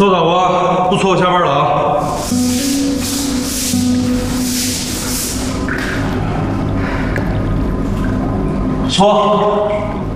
搓澡啊，不搓我下班了啊。搓。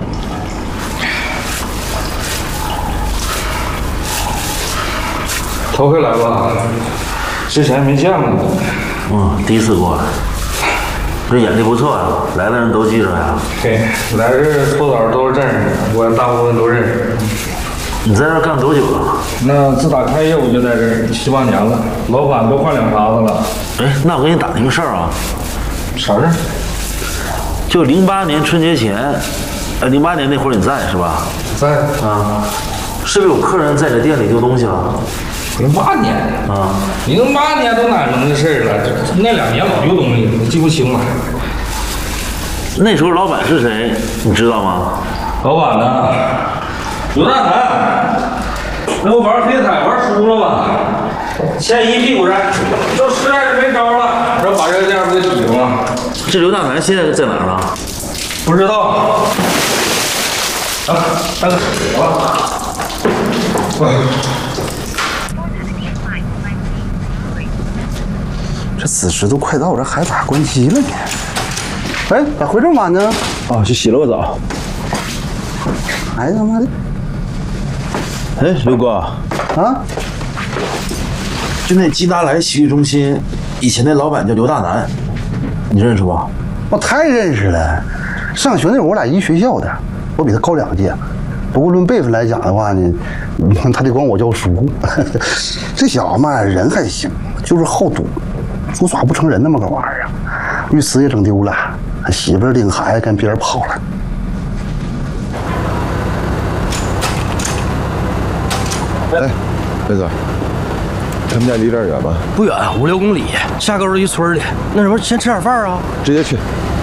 头回来吧，之前没见过你。 第一次过来。这演技不错呀，来的人都记着呀。 嘿，来这儿搓澡都是认识的，我大部分都认识。 你在这儿干多久了？ 那自打开业务就在这儿7、8年了，老板都换2茬子了。 哎，那我给你打听个事儿啊。 啥事儿？ 就08年春节前，08年那会儿你在是吧？ 在啊，是不是有客人在这店里丢东西了 ？08年啊 ，08年都哪能的事儿了？那2年老丢东西，我记不清了。 那时候老板是谁，你知道吗？ 老板呢？刘大南。那我玩黑彩玩输了吧？欠一屁股债，就实在是没招了，这把这个店给抵上了。 这刘大南现在在哪儿呢？ 不知道。啊，大哥，走了。 这子时都快到，这还咋关机了呢？哎，咋回这么晚呢？ 哦，去洗了个澡。 哎他妈的！ 哎，刘哥啊， 就那吉达莱洗浴中心，以前那老板叫刘大南，你认识不？ 我太认识了。上学那会儿我俩一学校的，我比他高2届。不过论辈分来讲的话呢，他得管我叫叔。这小子嘛，人还行，就是好赌，总耍不成人那么个玩意儿啊。律师也整丢了，媳妇儿领孩子跟别人跑了。 哎，雷哥，他们家离这儿远吗？ 不远，5、6公里，下沟一村里。那什么，先吃点饭啊？ 直接去。